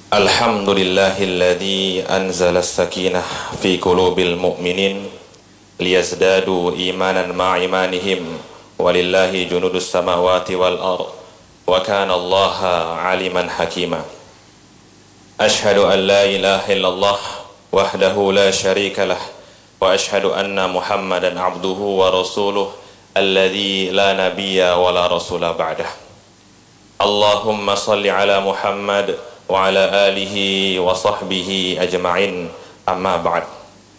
Alhamdulillahilladzi anzala as-sakinah fi qulubil mu'minin liyazdadu imanan ma'a imanihim walillahi junudus samawati wal ard wa kana Allaha aliman hakima. Ashhadu an la ilaha illallah wahdahu la syarika lah wa ashhadu anna Muhammadan abduhu wa rasuluh alladzi la nabiyya wa la rasula ba'dah. Allahumma salli ala Muhammad wa ala alihi wa sahbihi ajma'in, amma ba'd.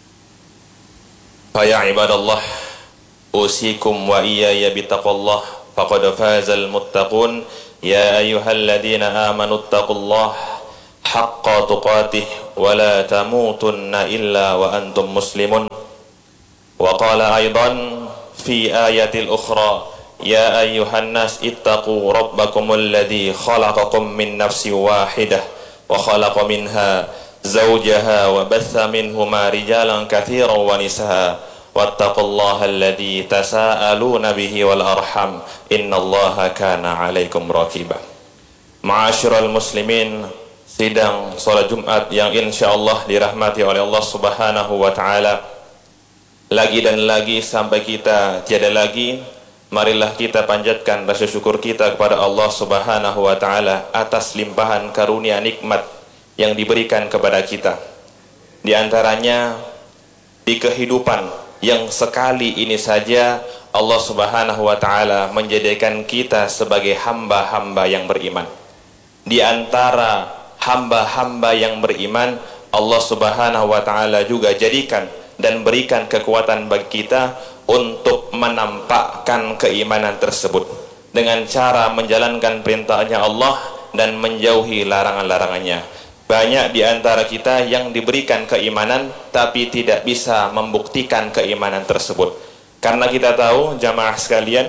Fa ya ibadallah, usikum wa iyaya bitaqwallah faqad fazal muttaqun. Ya ayyuhalladzina amanu ittaqullaha haqqa tuqatih wa la tamutunna illa wa antum muslimun. Wa qala aidan fi ayatil ukhra, ya ayyuhan nas ittaqu rabbakumul ladzi khalaqakum min nafsin wahidah wa khalaqa minha zawjaha wa batha minhuma rijalan katsiran wa nisaa wattaqullaha alladzi tasaaluna bihi wal arham innallaha kana 'alaikum raqiba. Ma'asyiral muslimin, sidang salat Jumat yang insyaallah dirahmati oleh Allah Subhanahu wa taala. Lagi dan lagi sampai kita tiada lagi, marilah kita panjatkan rasa syukur kita kepada Allah Subhanahu wa taala atas limpahan karunia nikmat yang diberikan kepada kita. Di antaranya di kehidupan yang sekali ini saja Allah Subhanahu wa taala menjadikan kita sebagai hamba-hamba yang beriman. Di antara hamba-hamba yang beriman, Allah Subhanahu wa taala juga jadikan dan berikan kekuatan bagi kita untuk menampakkan keimanan tersebut dengan cara menjalankan perintahnya Allah dan menjauhi larangan-larangannya. Banyak di antara kita yang diberikan keimanan tapi tidak bisa membuktikan keimanan tersebut. Karena kita tahu, jamaah sekalian,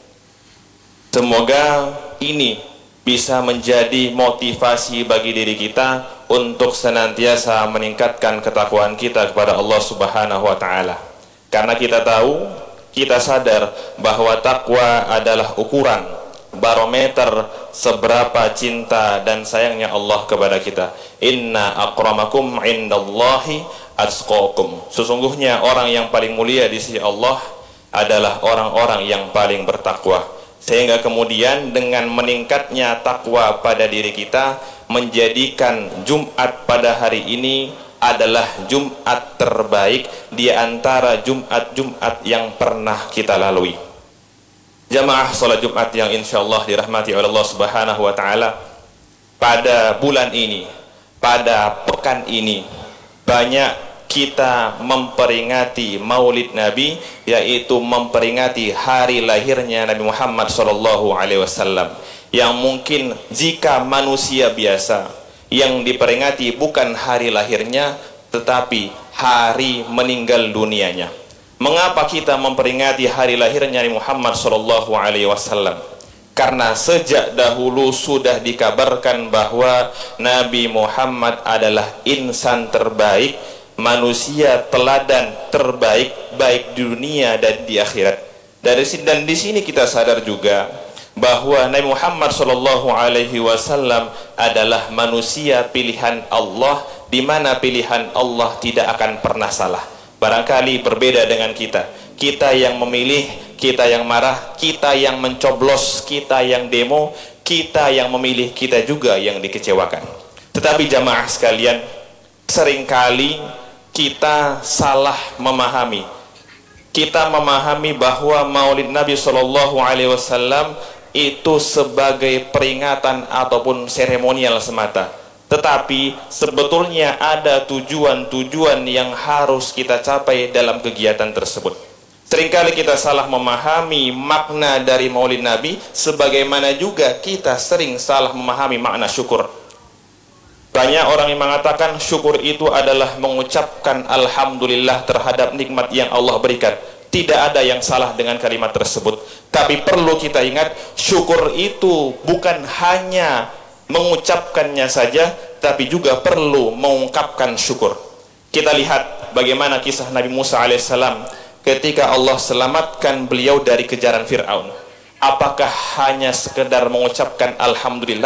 semoga ini bisa menjadi motivasi bagi diri kita untuk senantiasa meningkatkan ketakwaan kita kepada Allah Subhanahu wa taala. Karena kita tahu, kita sadar bahwa takwa adalah ukuran, barometer seberapa cinta dan sayangnya Allah kepada kita. Inna akramakum indallahi atqakum. Sesungguhnya orang yang paling mulia di sisi Allah adalah orang-orang yang paling bertakwa. Sehingga kemudian dengan meningkatnya takwa pada diri kita, menjadikan Jumat pada hari ini adalah Jumat terbaik di antara Jumat-Jumat yang pernah kita lalui. Jamaah salat Jumat yang insyaallah dirahmati oleh Allah Subhanahu wa taala, pada bulan ini, pada pekan ini, banyak kita memperingati Maulid Nabi, yaitu memperingati hari lahirnya Nabi Muhammad SAW, yang mungkin jika manusia biasa yang diperingati bukan hari lahirnya tetapi hari meninggal dunianya. Mengapa kita memperingati hari lahirnya Nabi Muhammad SAW? Karena sejak dahulu sudah dikabarkan bahwa Nabi Muhammad adalah insan terbaik, manusia teladan terbaik baik di dunia dan di akhirat. Dan di sini kita sadar juga bahwa Nabi Muhammad SAW adalah manusia pilihan Allah, di mana pilihan Allah tidak akan pernah salah. Barangkali berbeda dengan kita. Kita yang memilih, kita yang marah, kita yang mencoblos, kita yang demo, kita yang memilih, kita juga yang dikecewakan. Tetapi jamaah sekalian, seringkali kita salah memahami. Kita memahami bahwa Maulid Nabi SAW itu sebagai peringatan ataupun seremonial semata. Tetapi sebetulnya ada tujuan-tujuan yang harus kita capai dalam kegiatan tersebut. Seringkali kita salah memahami makna dari Maulid Nabi, sebagaimana juga kita sering salah memahami makna syukur. Banyak orang yang mengatakan syukur itu adalah mengucapkan alhamdulillah terhadap nikmat yang Allah berikan. Tidak ada yang salah dengan kalimat tersebut. Tapi perlu kita ingat, syukur itu bukan hanya mengucapkannya saja, tapi juga perlu mengungkapkan syukur. Kita lihat bagaimana kisah Nabi Musa alaihissalam ketika Allah selamatkan beliau dari kejaran Fir'aun. Apakah hanya sekedar mengucapkan alhamdulillah?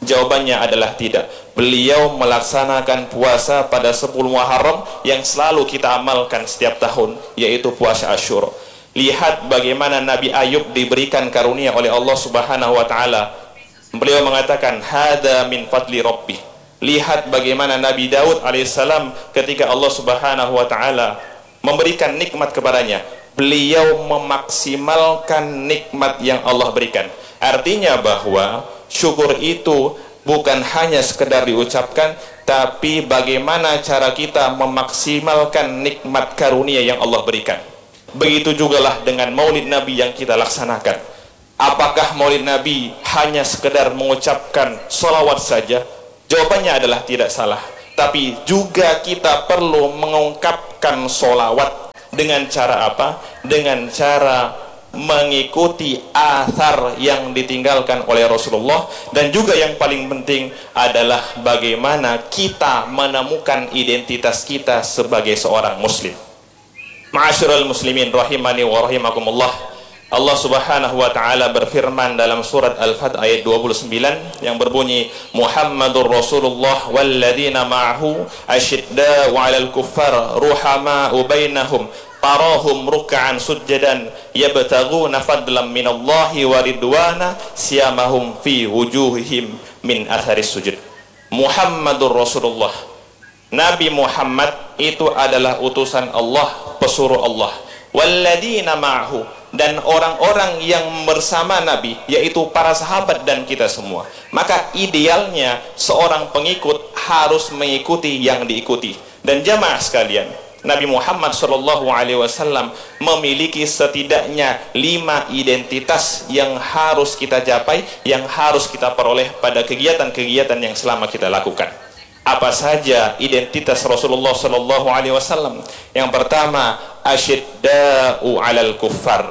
Jawabannya adalah tidak. Beliau melaksanakan puasa pada 10 Muharram yang selalu kita amalkan setiap tahun, yaitu puasa Asyura. Lihat bagaimana Nabi Ayub diberikan karunia oleh Allah Subhanahu wa taala. Beliau mengatakan, "Hada min fadli rabbi." Lihat bagaimana Nabi Daud alaihissalam ketika Allah Subhanahu wa taala memberikan nikmat kepadanya, beliau memaksimalkan nikmat yang Allah berikan. Artinya bahwa syukur itu bukan hanya sekedar diucapkan, tapi bagaimana cara kita memaksimalkan nikmat karunia yang Allah berikan. Begitu jugalah dengan maulid Nabi yang kita laksanakan. Apakah maulid Nabi hanya sekedar mengucapkan sholawat saja? Jawabannya adalah tidak salah. Tapi juga kita perlu mengungkapkan sholawat dengan cara apa? Dengan cara mengikuti athar yang ditinggalkan oleh Rasulullah. Dan juga yang paling penting adalah bagaimana kita menemukan identitas kita sebagai seorang muslim. Ma'asyiral muslimin rahimani wa rahimakumullah. Allah Subhanahu wa taala berfirman dalam surat Al-Fath ayat 29 yang berbunyi, Muhammadur Rasulullah walladzina ma'ahu asyidda'u 'alal kuffar ruhama'u bainahum tarahum ruk'an sujjadan yabtaghuna fadlan minallahi wa ridwana siyamahum fi wujuhihim min atharis sujud. Muhammadur Rasulullah, Nabi Muhammad itu adalah utusan Allah, pesuruh Allah. Walladzina ma'ahu, dan orang-orang yang bersama Nabi, yaitu para sahabat dan kita semua. Maka idealnya seorang pengikut harus mengikuti yang diikuti. Dan jamaah sekalian, Nabi Muhammad SAW memiliki setidaknya 5 identitas yang harus kita capai, yang harus kita peroleh pada kegiatan-kegiatan yang selama kita lakukan. Apa saja identitas Rasulullah SAW? Yang pertama, asyidda'u 'alal kuffar,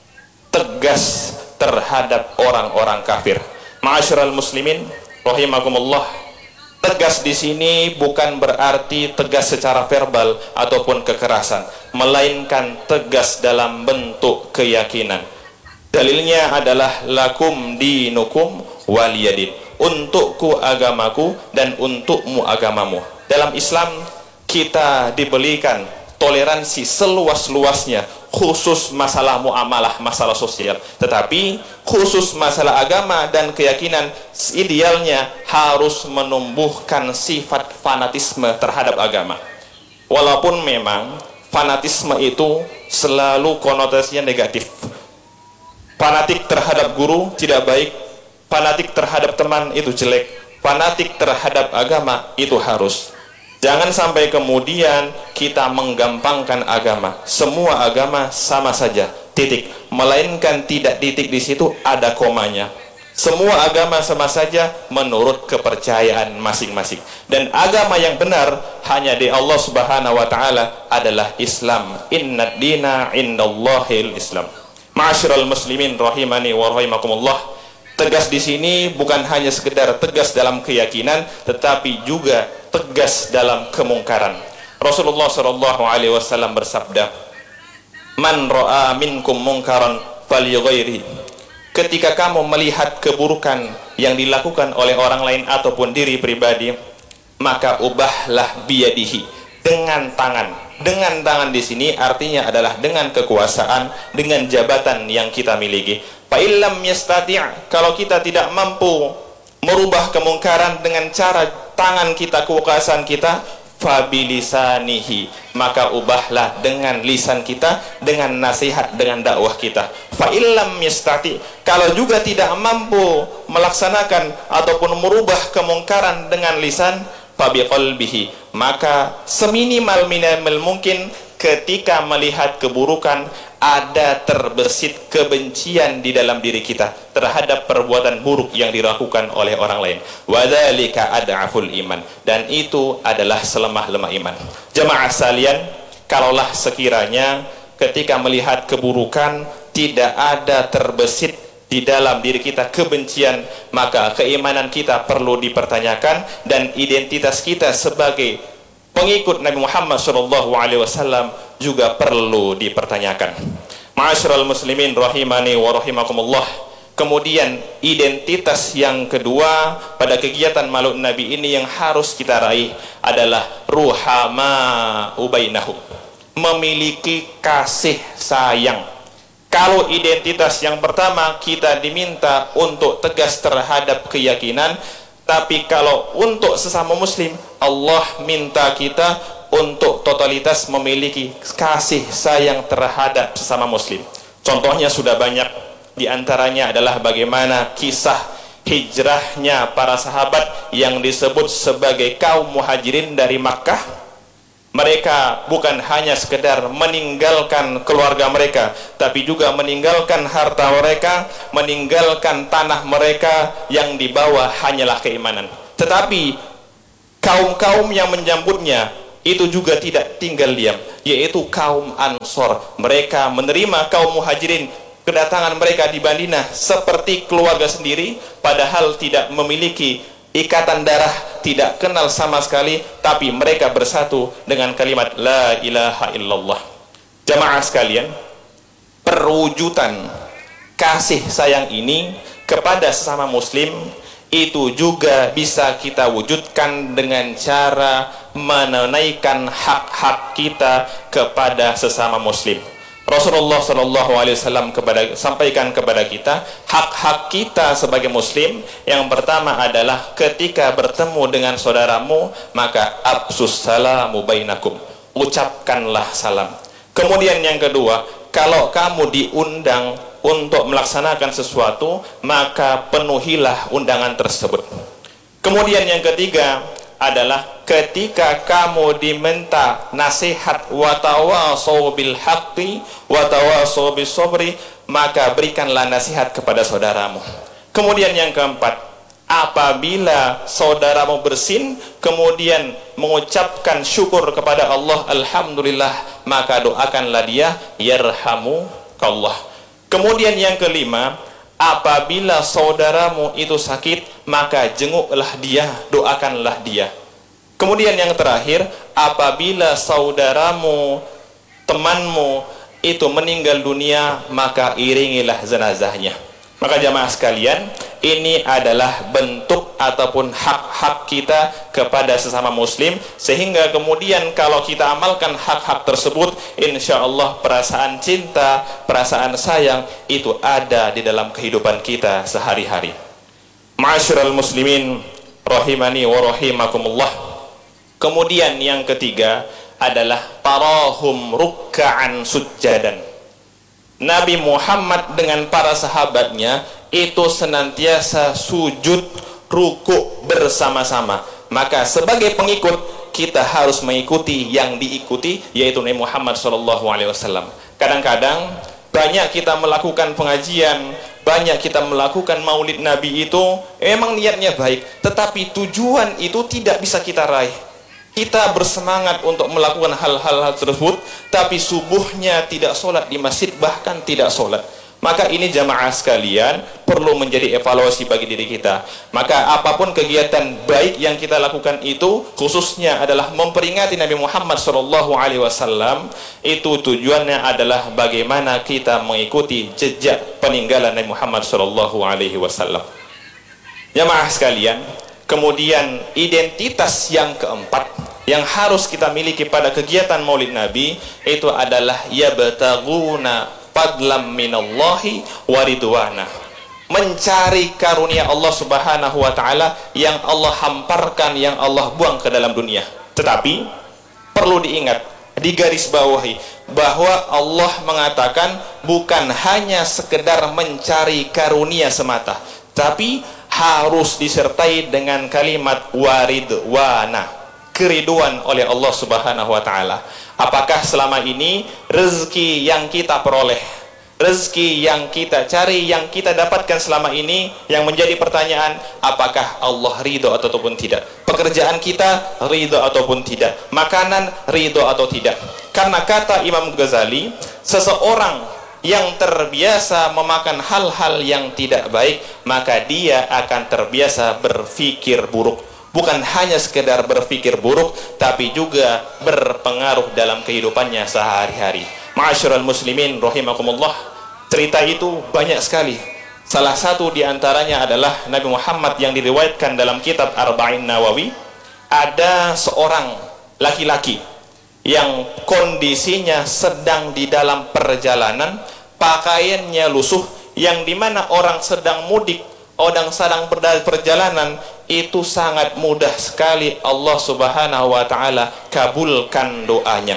tegas terhadap orang-orang kafir. Ma'asyiral muslimin rahimakumullah, tegas di sini bukan berarti tegas secara verbal ataupun kekerasan, melainkan tegas dalam bentuk keyakinan. Dalilnya adalah lakum dinukum waliyadin, untukku agamaku dan untukmu agamamu. Dalam Islam kita diberikan toleransi seluas-luasnya, khusus masalah muamalah, masalah sosial. Tetapi khusus masalah agama dan keyakinan, idealnya harus menumbuhkan sifat fanatisme terhadap agama. Walaupun memang fanatisme itu selalu konotasinya negatif. Fanatik terhadap guru tidak baik, fanatik terhadap teman itu jelek, fanatik terhadap agama itu harus. Jangan sampai kemudian kita menggampangkan agama. Semua agama sama saja, titik. Melainkan tidak titik di situ, ada komanya. Semua agama sama saja menurut kepercayaan masing-masing. Dan agama yang benar hanya di Allah Subhanahu wa taala adalah Islam. Innad dina indallahil Islam. Ma'asyiral muslimin rahimani wa rahimakumullah. Tegas di sini bukan hanya sekedar tegas dalam keyakinan, tetapi juga tegas dalam kemungkaran. Rasulullah SAW bersabda, Man ra'a minkum mungkaran falyughairi. Ketika kamu melihat keburukan yang dilakukan oleh orang lain ataupun diri pribadi, maka ubahlah biyadihi, dengan tangan. Dengan tangan di sini artinya adalah dengan kekuasaan, dengan jabatan yang kita miliki. Fa illam yastati', kalau kita tidak mampu merubah kemungkaran dengan cara tangan kita, kekuasaan kita, fabilisanihi, maka ubahlah dengan lisan kita, dengan nasihat, dengan dakwah kita. Fa illam yastati', kalau juga tidak mampu melaksanakan ataupun merubah kemungkaran dengan lisan, fabiqalbihi, maka seminimal mungkin ketika melihat keburukan ada terbersit kebencian di dalam diri kita terhadap perbuatan buruk yang dilakukan oleh orang lain. Wadzalika ad'aful iman, dan itu adalah selemah-lemah iman. Jemaah sekalian, kalaulah sekiranya ketika melihat keburukan tidak ada terbersit di dalam diri kita kebencian, maka keimanan kita perlu dipertanyakan dan identitas kita sebagai pengikut Nabi Muhammad SAW juga perlu dipertanyakan. Ma'asyiral muslimin rahimani wa rahimakumullah, Kemudian identitas yang kedua pada kegiatan Maulid Nabi ini yang harus kita raih adalah ruhama ubainahum, memiliki kasih sayang. Kalau identitas yang pertama kita diminta untuk tegas terhadap keyakinan, tapi kalau untuk sesama muslim Allah minta kita untuk totalitas memiliki kasih sayang terhadap sesama muslim. Contohnya sudah banyak. Di antaranya adalah bagaimana kisah hijrahnya para sahabat yang disebut sebagai kaum muhajirin dari Makkah. Mereka bukan hanya sekedar meninggalkan keluarga mereka, tapi juga meninggalkan harta mereka, meninggalkan tanah mereka, yang dibawa hanyalah keimanan. Tetapi kaum-kaum yang menyambutnya itu juga tidak tinggal diam, yaitu kaum Ansor. Mereka menerima kaum muhajirin, kedatangan mereka di Madinah seperti keluarga sendiri, padahal tidak memiliki ikatan darah, tidak kenal sama sekali, tapi mereka bersatu dengan kalimat la ilaha illallah. Jamaah sekalian, perwujudan kasih sayang ini kepada sesama muslim itu juga bisa kita wujudkan dengan cara menunaikan hak-hak kita kepada sesama muslim. Rasulullah SAW sampaikan kepada kita hak-hak kita sebagai muslim. Yang pertama adalah ketika bertemu dengan saudaramu, maka absus salamu bainakum, ucapkanlah salam. Kemudian yang kedua, kalau kamu diundang untuk melaksanakan sesuatu, maka penuhilah undangan tersebut. Kemudian yang ketiga adalah ketika kamu diminta nasihat watawasau bil haqqi watawasau bis sabri, maka berikanlah nasihat kepada saudaramu. Kemudian yang keempat, apabila saudaramu bersin kemudian mengucapkan syukur kepada Allah alhamdulillah, maka doakanlah dia yarhamukallah. Kemudian yang kelima, apabila saudaramu itu sakit, maka jenguklah dia, doakanlah dia. Kemudian yang terakhir, apabila saudaramu, temanmu itu meninggal dunia, maka iringilah jenazahnya. Maka jamaah sekalian, ini adalah bentuk ataupun hak-hak kita kepada sesama muslim, sehingga kemudian kalau kita amalkan hak-hak tersebut, insya Allah perasaan cinta, perasaan sayang itu ada di dalam kehidupan kita sehari-hari. Ma'asyiral muslimin rahimani wa rahimakumullah. Kemudian yang ketiga adalah tarahum rukka'an sujjadan. Nabi Muhammad dengan para sahabatnya itu senantiasa sujud ruku bersama-sama. Maka sebagai pengikut kita harus mengikuti yang diikuti, yaitu Nabi Muhammad SAW. Kadang-kadang banyak kita melakukan pengajian, banyak kita melakukan maulid Nabi itu memang niatnya baik, tetapi tujuan itu tidak bisa kita raih. Kita bersemangat untuk melakukan hal-hal tersebut, tapi subuhnya tidak sholat di masjid, bahkan tidak sholat. Maka ini jamaah sekalian perlu menjadi evaluasi bagi diri kita. Maka apapun kegiatan baik yang kita lakukan itu, khususnya adalah memperingati Nabi Muhammad SAW, itu tujuannya adalah bagaimana kita mengikuti jejak peninggalan Nabi Muhammad SAW. Jamaah sekalian, kemudian identitas yang keempat yang harus kita miliki pada kegiatan Maulid Nabi itu adalah yabtaguna fadlam minallahi waridwana, mencari karunia Allah Subhanahu wa taala yang Allah hamparkan, yang Allah buang ke dalam dunia. Tetapi perlu diingat, digarisbawahi bahwa Allah mengatakan bukan hanya sekedar mencari karunia semata, tapi harus disertai dengan kalimat waridwana, keriduan oleh Allah Subhanahu wa taala. Apakah selama ini rezeki yang kita peroleh, rezeki yang kita cari, yang kita dapatkan selama ini, yang menjadi pertanyaan, apakah Allah ridho ataupun tidak? Pekerjaan kita ridho ataupun tidak? Makanan ridho atau tidak? Karena kata Imam Ghazali, seseorang yang terbiasa memakan hal-hal yang tidak baik, maka dia akan terbiasa berpikir buruk. Bukan hanya sekedar berpikir buruk, tapi juga berpengaruh dalam kehidupannya sehari-hari. Ma'asyiral muslimin rahimakumullah, cerita itu banyak sekali. Salah satu di antaranya adalah Nabi Muhammad yang diriwayatkan dalam kitab Arba'in Nawawi, ada seorang laki-laki yang kondisinya sedang di dalam perjalanan, pakaiannya lusuh, yang dimana orang sedang mudik, orang sedang perjalanan, itu sangat mudah sekali Allah Subhanahu wa ta'ala kabulkan doanya.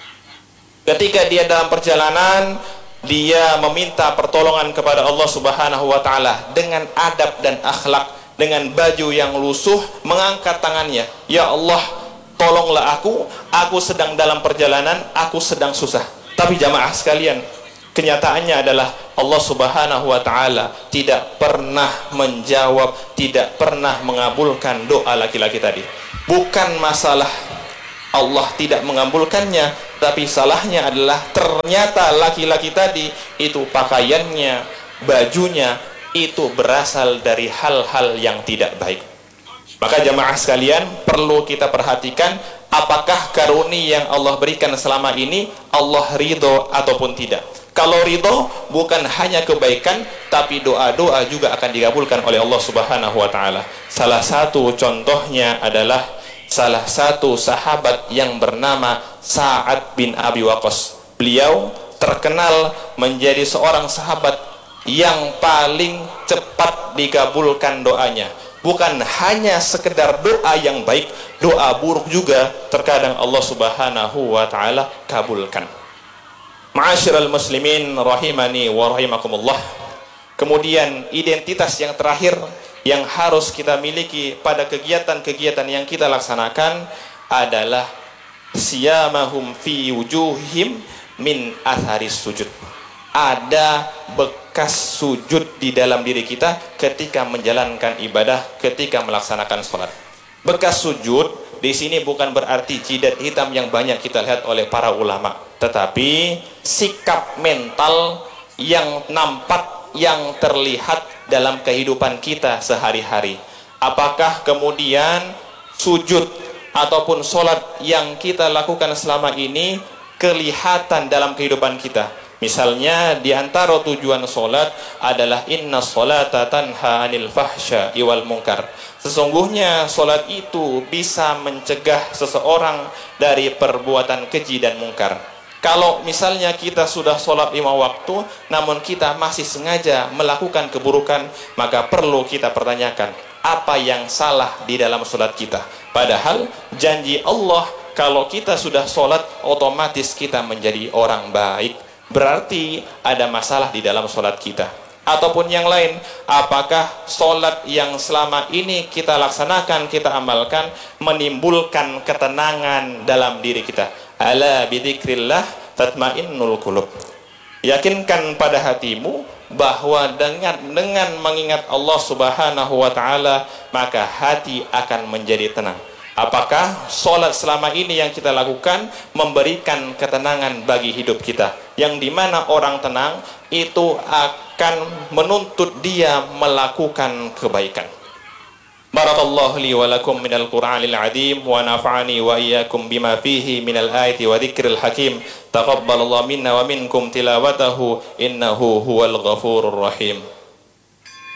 Ketika dia dalam perjalanan, dia meminta pertolongan kepada Allah Subhanahu wa ta'ala dengan adab dan akhlak, dengan baju yang lusuh, mengangkat tangannya, ya Allah, tolonglah aku sedang dalam perjalanan, aku sedang susah. Tapi jamaah sekalian, kenyataannya adalah Allah Subhanahu wa ta'ala tidak pernah menjawab, tidak pernah mengabulkan doa laki-laki tadi. Bukan masalah Allah tidak mengabulkannya, tapi salahnya adalah ternyata laki-laki tadi itu pakaiannya, bajunya itu berasal dari hal-hal yang tidak baik. Maka jamaah sekalian, perlu kita perhatikan apakah karunia yang Allah berikan selama ini Allah ridho ataupun tidak. Kalau ridho, bukan hanya kebaikan, tapi doa-doa juga akan dikabulkan oleh Allah Subhanahu wa ta'ala. Salah satu contohnya adalah salah satu sahabat yang bernama Sa'ad bin Abi Waqqas. Beliau terkenal menjadi seorang sahabat yang paling cepat dikabulkan doanya. Bukan hanya sekedar doa yang baik, doa buruk juga terkadang Allah Subhanahu wa ta'ala kabulkan. Ma'asyiral muslimin rahimani wa rahimakumullah. Kemudian identitas yang terakhir yang harus kita miliki pada kegiatan-kegiatan yang kita laksanakan adalah siyamahum fi wujuhim min atharis sujud. Ada bekas sujud di dalam diri kita ketika menjalankan ibadah, ketika melaksanakan sholat. Bekas sujud di sini bukan berarti jidat hitam yang banyak kita lihat oleh para ulama, tetapi sikap mental yang nampak, yang terlihat dalam kehidupan kita sehari-hari. Apakah kemudian sujud ataupun sholat yang kita lakukan selama ini kelihatan dalam kehidupan kita? Misalnya di antara tujuan sholat adalah inna sholata tanha anil fahsya iwal munkar. Sesungguhnya sholat itu bisa mencegah seseorang dari perbuatan keji dan mungkar. Kalau misalnya kita sudah sholat 5 waktu, namun kita masih sengaja melakukan keburukan, maka perlu kita pertanyakan, apa yang salah di dalam sholat kita? Padahal janji Allah, kalau kita sudah sholat, otomatis kita menjadi orang baik. Berarti ada masalah di dalam sholat kita. Ataupun yang lain, apakah sholat yang selama ini kita laksanakan, kita amalkan, menimbulkan ketenangan dalam diri kita? Ala bidzikrillah tatmainnul qulub. Yakinkan pada hatimu bahwa dengan mengingat Allah Subhanahu wa ta'ala, maka hati akan menjadi tenang. Apakah sholat selama ini yang kita lakukan memberikan ketenangan bagi hidup kita, yang dimana orang tenang itu akan menuntut dia melakukan kebaikan. Barakallahu li wa lakum minal Qur'anil azim wa nafa'ani wa iyyakum bima fihi minal ayati wa dzikril hakim. Taqabbalallahu minna wa minkum tilawatahu innahu huwal ghafurur rahim.